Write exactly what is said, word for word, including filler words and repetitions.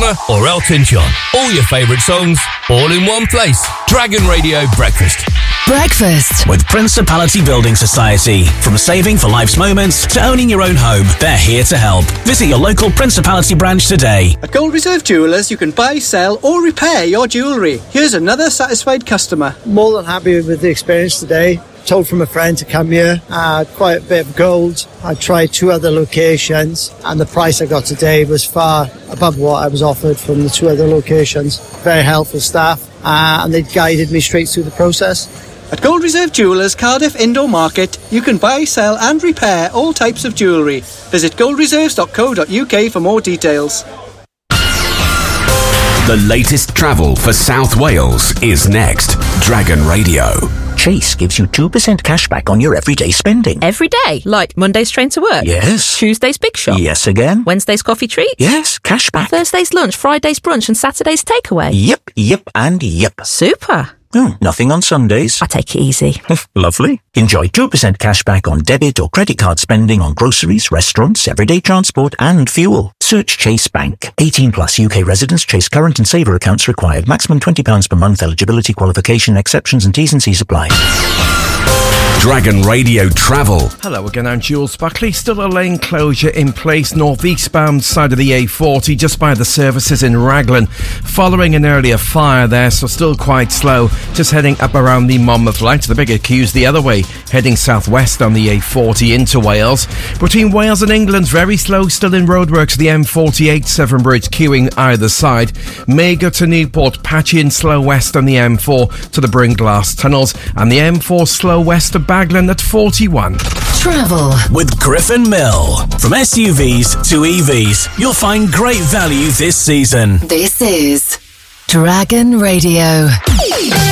Madonna or Elton John. All your favourite songs, all in one place. Dragon Radio Breakfast. Breakfast with Principality Building Society. From saving for life's moments to owning your own home, they're here to help. Visit your local Principality branch today. At Gold Reserve Jewellers, you can buy, sell or repair your jewellery. Here's another satisfied customer. More than happy with the experience today. Told from a friend to come here. I had quite a bit of gold. I tried two other locations and the price I got today was far above what I was offered from the two other locations. Very helpful staff uh, and they guided me straight through the process. At Gold Reserve Jewellers, Cardiff Indoor Market, you can buy, sell and repair all types of jewellery. Visit gold reserves dot co dot uk for more details. The latest travel for South Wales is next. Dragon Radio. Chase gives you two percent cash back on your everyday spending. Every day? Like Monday's train to work? Yes. Tuesday's big shop? Yes again. Wednesday's coffee treat? Yes, cash back. Thursday's lunch, Friday's brunch and Saturday's takeaway? Yep, yep and yep. Super. Oh, nothing on Sundays. I take it easy. Lovely. Enjoy two percent cash back on debit or credit card spending on groceries, restaurants, everyday transport and fuel. Search Chase Bank. eighteen plus U K residents. Chase current and saver accounts required. Maximum twenty pounds per month. Eligibility, qualification, exceptions and T's and C's apply. Dragon Radio Travel. Hello again, I'm Jules Buckley. Still a lane closure in place northeastbound side of the A forty just by the services in Raglan following an earlier fire there, so still quite slow, just heading up around the Monmouth Light. The bigger queues the other way, heading southwest on the A forty into Wales. Between Wales and England, very slow still in roadworks, the M forty-eight Severn Bridge queuing either side. Mago to Newport, patchy and slow west on the M four to the Bringlass tunnels, and the M four slow west of Baglan at forty-one. Travel with Griffin Mill. From S U Vs to E Vs, you'll find great value this season. This is Dragon Radio.